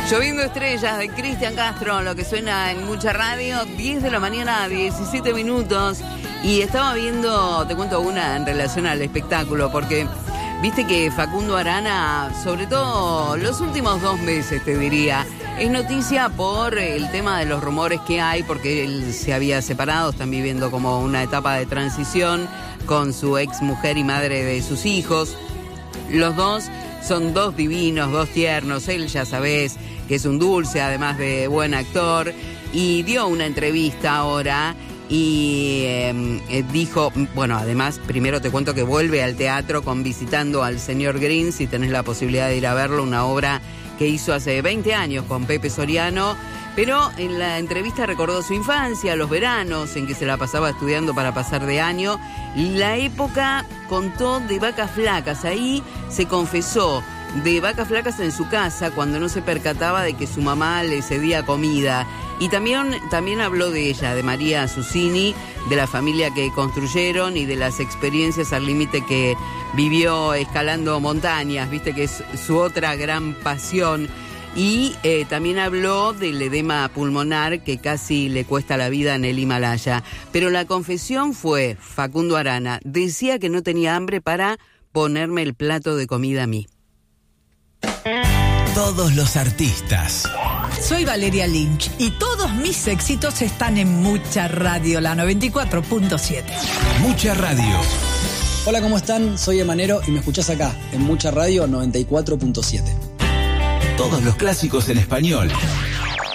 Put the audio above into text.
Lloviendo estrellas de Cristian Castro, lo que suena en mucha radio, 10 de la mañana, 17 minutos. Y estaba viendo, te cuento una en relación al espectáculo, porque viste que Facundo Arana, sobre todo los últimos 2 meses te diría, es noticia por el tema de los rumores que hay, porque él se había separado, están viviendo como una etapa de transición con su ex mujer y madre de sus hijos. Los dos son 2 divinos, 2 tiernos, él ya sabés que es un dulce, además de buen actor, y dio una entrevista ahora y dijo, bueno, además, primero te cuento que vuelve al teatro con Visitando al Señor Green, si tenés la posibilidad de ir a verlo, una obra que hizo hace 20 años con Pepe Soriano, pero en la entrevista recordó su infancia, los veranos en que se la pasaba estudiando para pasar de año, la época, contó, de vacas flacas, ahí se confesó de vacas flacas en su casa cuando no se percataba de que su mamá le cedía comida. Y también habló de ella, de María Susini, de la familia que construyeron y de las experiencias al límite que vivió escalando montañas, viste que es su otra gran pasión. Y también habló del edema pulmonar que casi le cuesta la vida en el Himalaya. Pero la confesión fue, Facundo Arana, decía que no tenía hambre para ponerme el plato de comida a mí. Todos los artistas. Soy Valeria Lynch y todos mis éxitos están en Mucha Radio, la 94.7. Mucha Radio. Hola, ¿cómo están? Soy Emanero y me escuchás acá, en Mucha Radio 94.7. Todos los clásicos en español